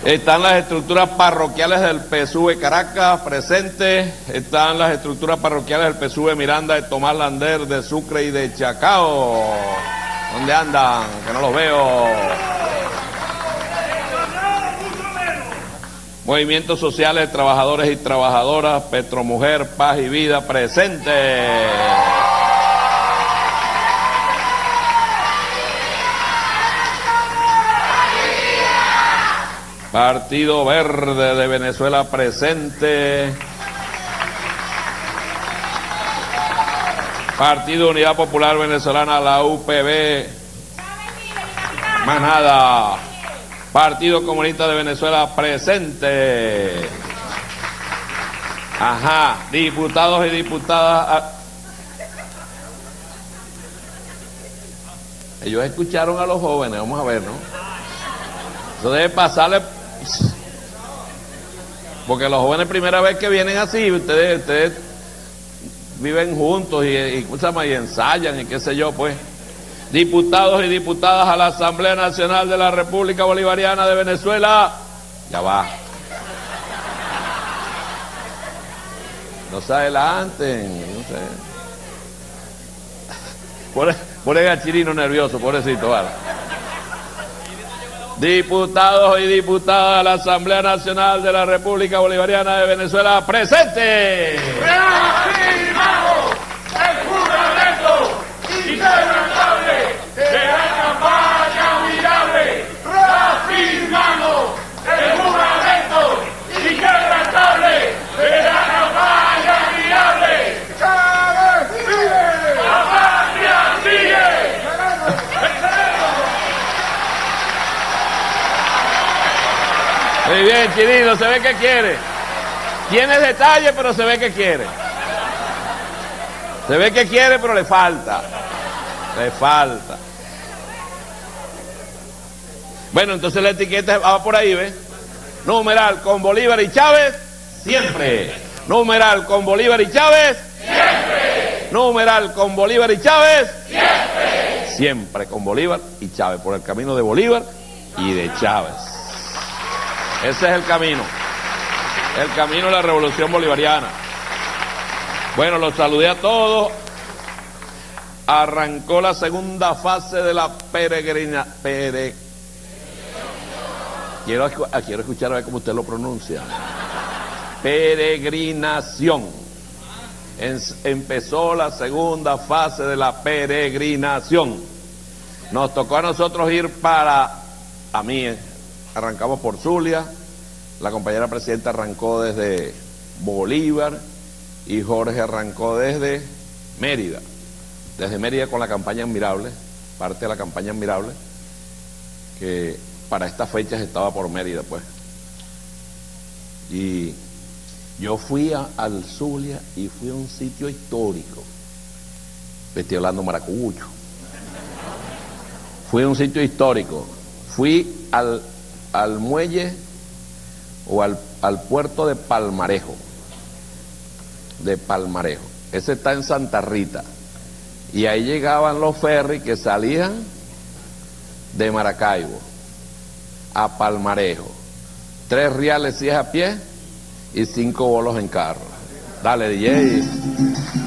Están las estructuras parroquiales del PSUV Caracas presentes. Están las estructuras parroquiales del PSUV Miranda, de Tomás Lander, de Sucre y de Chacao. ¿Dónde andan? Que no los veo. Movimientos sociales de trabajadores y trabajadoras, Petromujer, Paz y Vida presentes. Partido Verde de Venezuela presente. Partido Unidad Popular Venezolana, la UPV. Más nada. Partido Comunista de Venezuela presente. Ajá. Diputados y diputadas. Ellos escucharon a los jóvenes, vamos a ver, ¿no? Eso debe pasarle. Porque los jóvenes primera vez que vienen así, ustedes viven juntos y ensayan y qué sé yo, pues. Diputados y diputadas a la Asamblea Nacional de la República Bolivariana de Venezuela. Ya va. No se adelanten, no sé. Ponen a Chirino nervioso, pobrecito, vale. Diputados y diputadas a la Asamblea Nacional de la República Bolivariana de Venezuela presente. Reafirmamos el juramento inquebrantable de la campaña admirable. Reafirmamos el juramento inquebrantable de la campaña admirable. ¡Chávez vive! ¡La patria sigue! Muy bien, Chirino, se ve que quiere. Tiene detalles, pero se ve que quiere. Se ve que quiere, pero le falta. Le falta. Bueno, entonces la etiqueta va por ahí, ¿ves? Numeral con Bolívar y Chávez, siempre. Numeral con Bolívar y Chávez, siempre. Numeral con Bolívar y Chávez, siempre. Siempre con Bolívar y Chávez, por el camino de Bolívar y de Chávez. Ese es el camino de la revolución bolivariana. Bueno, los saludé a todos. Arrancó la segunda fase de la Quiero escuchar a ver cómo usted lo pronuncia. Peregrinación. Empezó la segunda fase de la peregrinación. Nos tocó a nosotros ir a mí, arrancamos por Zulia, la compañera presidenta arrancó desde Bolívar y Jorge arrancó desde Mérida con la campaña Admirable, parte de la campaña Admirable, que para estas fechas estaba por Mérida, pues. Y yo fui al Zulia y fui a un sitio histórico, estoy hablando maracucho, fui a un sitio histórico, fui al muelle o al puerto de Palmarejo. Ese está en Santa Rita. Y ahí llegaban los ferries que salían de Maracaibo a Palmarejo. 3 reales si es a pie y 5 bolos en carro. Dale, DJ.